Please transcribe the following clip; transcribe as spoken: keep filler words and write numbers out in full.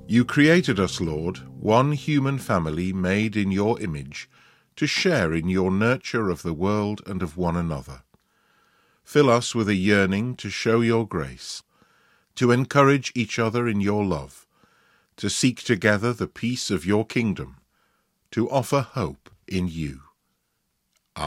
You created us, Lord, one human family made in your image, to share in your nurture of the world and of one another. Fill us with a yearning to show your grace, to encourage each other in your love, to seek together the peace of your kingdom, to offer hope in you.